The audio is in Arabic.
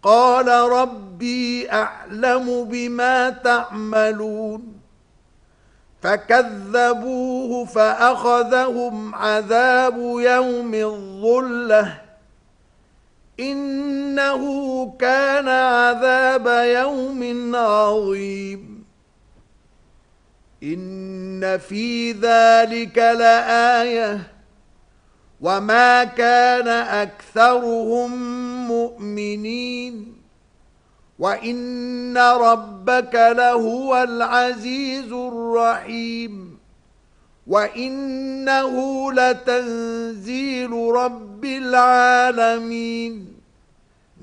قال ربي أعلم بما تعملون فكذبوه فأخذهم عذاب يوم الظلة إنه كان عذاب يوم عظيم إن في ذلك لآية وما كان أكثرهم مؤمنين وإن ربك لهو العزيز الرحيم وإنه لتنزيل رب العالمين